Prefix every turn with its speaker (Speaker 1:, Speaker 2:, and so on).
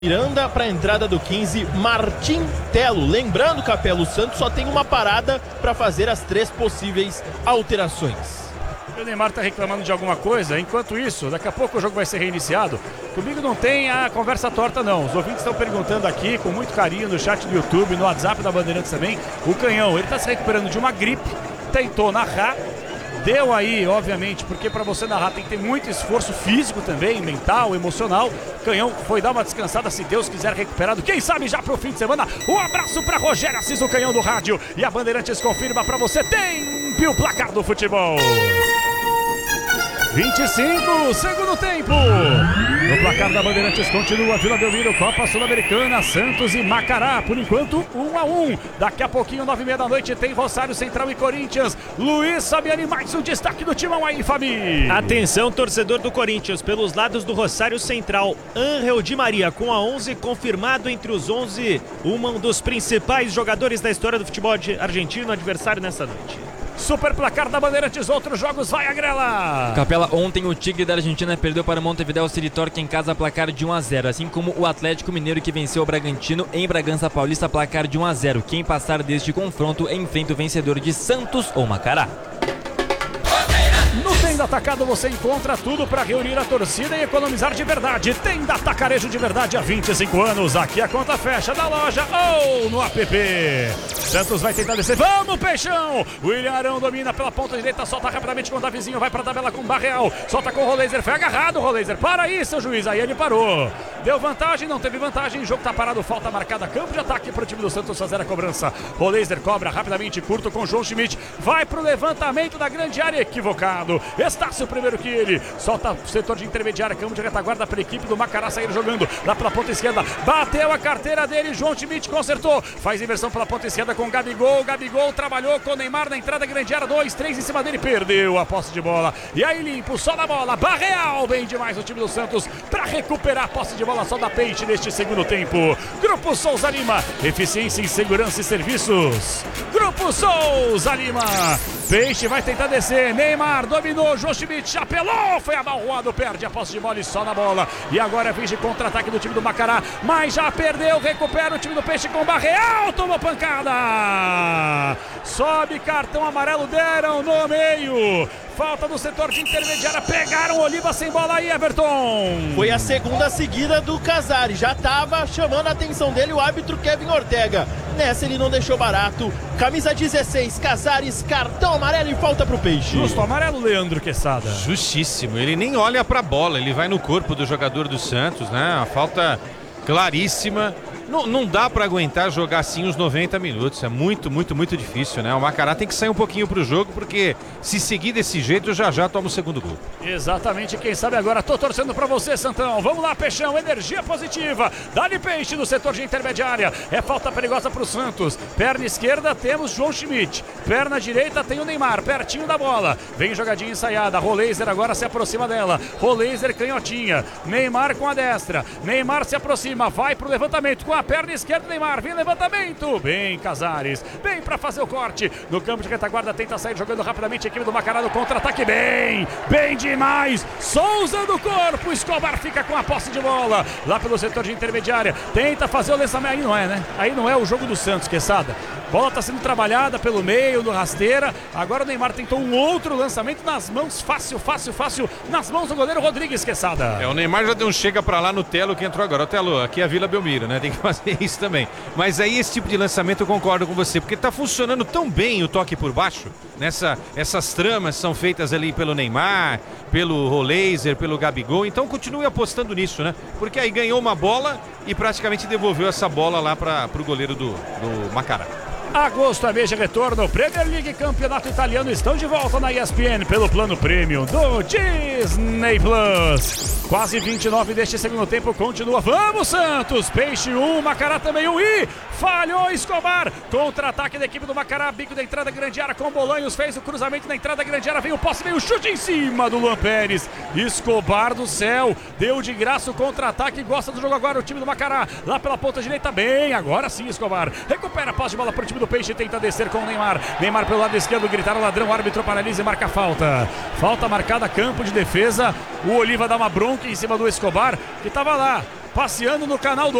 Speaker 1: Miranda para a entrada do 15, Martim Telo. Lembrando, Capelo, o Santos só tem uma parada para fazer as 3 possíveis alterações.
Speaker 2: O Neymar está reclamando de alguma coisa. Enquanto isso, daqui a pouco o jogo vai ser reiniciado. Comigo não tem a conversa torta, não. Os ouvintes estão perguntando aqui, com muito carinho, no chat do YouTube, no WhatsApp da Bandeirantes também. O Canhão, ele está se recuperando de uma gripe, tentou narrar. Deu aí, obviamente, porque para você narrar tem que ter muito esforço físico também, mental, emocional. Canhão foi dar uma descansada, se Deus quiser, recuperado. Quem sabe já pro fim de semana. Um abraço para Rogério Assis, o Canhão do rádio. E a Bandeirantes confirma para você, tem o placar do futebol. 25, segundo tempo. No placar da Bandeirantes continua Vila Belmiro, Copa Sul-Americana, Santos e Macará. Por enquanto, 1-1. Daqui a pouquinho, 9h30 da noite, tem Rosário Central e Corinthians. Luiz Sabiani, mais um destaque do timão aí, Fabi.
Speaker 3: Atenção, torcedor do Corinthians, pelos lados do Rosário Central. Ángel Di Maria com a 11, confirmado entre os 11. Um dos principais jogadores da história do futebol argentino, adversário nessa noite.
Speaker 2: Super placar da Bandeirantes, outros jogos, vai Agrela!
Speaker 4: Capela, ontem o Tigre da Argentina perdeu para o Montevideo City Torque em casa, placar de 1-0, assim como o Atlético Mineiro que venceu o Bragantino em Bragança Paulista, placar de 1-0. Quem passar deste confronto enfrenta o vencedor de Santos ou Macará.
Speaker 2: No Tenda Atacado você encontra tudo para reunir a torcida e economizar de verdade. Tenda Atacarejo de verdade há 25 anos. Aqui a conta fecha da loja ou no app. Santos vai tentar descer. Vamos, Peixão! William Arão domina pela ponta direita, solta rapidamente com o Davizinho, vai para a tabela com o Barreal. Solta com o Roleiser, foi agarrado o Roleiser. Para aí, seu juiz. Aí ele parou. Deu vantagem, não teve vantagem. O jogo tá parado, falta marcada. Campo de ataque para o time do Santos fazer a cobrança. Roleiser cobra rapidamente, curto com o João Schmidt. Vai pro levantamento da grande área, equivocado. Estácio primeiro que ele, solta o setor de intermediária, campo de retaguarda para a equipe do Macará sair jogando lá pela ponta esquerda, bateu a carteira dele, João Schmidt consertou, faz inversão pela ponta esquerda com o Gabigol, Gabigol trabalhou com o Neymar na entrada grande área, 2, 3 em cima dele, perdeu a posse de bola, e aí limpo, só na bola, Barreal, bem demais o time do Santos para recuperar a posse de bola só da Peixe neste segundo tempo. Grupo Souza Lima, eficiência em segurança e serviços. Grupo Souza Lima, Peixe vai tentar descer, Neymar dominou, João Schmidt chapelou, foi abalroado, perde a posse de bola e só na bola. E agora finge contra-ataque do time do Macará, mas já perdeu, recupera o time do Peixe com Barreal, tomou pancada. Sobe cartão amarelo, deram no meio. Falta no setor de intermediária, pegaram Oliva sem bola aí, Everton.
Speaker 1: Foi a segunda seguida do Casares, já estava chamando a atenção dele o árbitro Kevin Ortega. Nessa ele não deixou barato, camisa 16, Casares, cartão amarelo e falta pro Peixe.
Speaker 2: Justo amarelo, Leandro Quesada.
Speaker 5: Justíssimo, ele nem olha pra bola, ele vai no corpo do jogador do Santos, né? A falta claríssima. Não dá para aguentar jogar assim os 90 minutos, é muito difícil, né? O Macará tem que sair um pouquinho pro jogo, porque se seguir desse jeito, já toma o segundo gol.
Speaker 2: Exatamente, quem sabe agora, tô torcendo pra você, Santão. Vamos lá, Peixão, energia positiva. Dá-lhe Peixe no setor de intermediária, é falta perigosa pro Santos. Perna esquerda temos João Schmidt, perna direita tem o Neymar, pertinho da bola. Vem jogadinha ensaiada, Roleiser agora se aproxima dela. Roleiser canhotinha, Neymar com a destra. Neymar se aproxima, vai pro levantamento com a perna esquerda, Neymar, vem levantamento, bem Casares, bem pra fazer o corte, no campo de retaguarda, tenta sair jogando rapidamente a equipe do Macará no contra-ataque, bem demais, Souza do corpo, Escobar fica com a posse de bola, lá pelo setor de intermediária, tenta fazer o lançamento, aí não é, né? Aí não é o jogo do Santos, Quesada. Bola tá sendo trabalhada pelo meio, no rasteira, agora o Neymar tentou um outro lançamento nas mãos, fácil, nas mãos do goleiro Rodrigues, Quesada.
Speaker 5: O Neymar já deu um chega pra lá no Telo que entrou agora. O Telo, aqui é a Vila Belmiro, né? Tem que fazer isso também. Mas aí esse tipo de lançamento eu concordo com você, porque tá funcionando tão bem o toque por baixo, essas tramas são feitas ali pelo Neymar, pelo Roleiser, pelo Gabigol, então continue apostando nisso, né? Porque aí ganhou uma bola e praticamente devolveu essa bola lá pro goleiro do Macará.
Speaker 2: Agosto é mês de retorno, Premier League e Campeonato Italiano estão de volta na ESPN pelo plano Premium do Disney Plus. Quase 29 deste segundo tempo, continua. Vamos, Santos! Peixe 1, Macará também 1 e falhou Escobar. Contra-ataque da equipe do Macará, bico da entrada grande área com Bolanhos, fez o cruzamento na entrada grande área, vem o posse, vem o chute em cima do Luan Pérez. Escobar do céu, deu de graça o contra-ataque, gosta do jogo agora o time do Macará. Lá pela ponta direita, bem, agora sim Escobar. Recupera a posse de bola para o time do Peixe, tenta descer com o Neymar. Neymar pelo lado esquerdo, gritaram ladrão, o árbitro paralisa e marca a falta. Falta marcada, campo de defesa. O Oliva dá uma bronca em cima do Escobar, que estava lá passeando no canal